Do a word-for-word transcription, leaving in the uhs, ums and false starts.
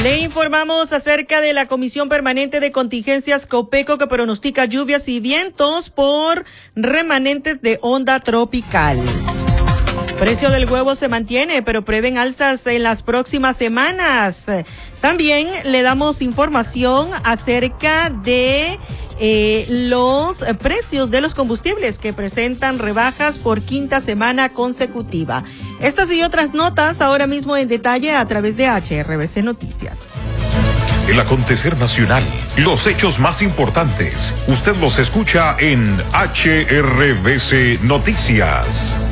Le informamos acerca de la Comisión Permanente de Contingencias COPECO que pronostica lluvias y vientos por remanentes de onda tropical. Precio del huevo se mantiene, pero prevén alzas en las próximas semanas. También le damos información acerca de eh, los precios de los combustibles que presentan rebajas por quinta semana consecutiva. Estas y otras notas ahora mismo en detalle a través de H R B C Noticias. El acontecer nacional, los hechos más importantes, usted los escucha en H R B C Noticias.